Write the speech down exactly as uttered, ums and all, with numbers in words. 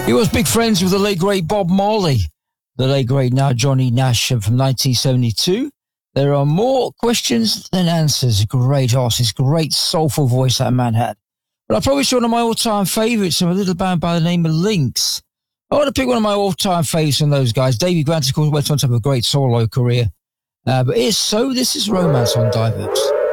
He was big friends with the late great Bob Marley, the late great now Johnny Nash from nineteen seventy-two. There are more questions than answers. Great artist, great soulful voice that man had. But I probably one of my all-time favourites from a little band by the name of Lynx. I want to pick one of my all-time favourites from those guys. Davy Grant, of course, went on to have a great solo career. Uh, but here's So This Is Romance on Diverse.